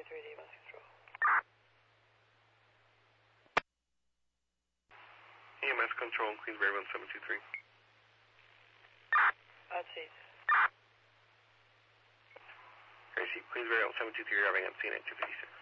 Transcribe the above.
3D bus control. EMS control, Queensbury 1723. Outside. Gracie, Queensbury 1723, arriving at scene at 256.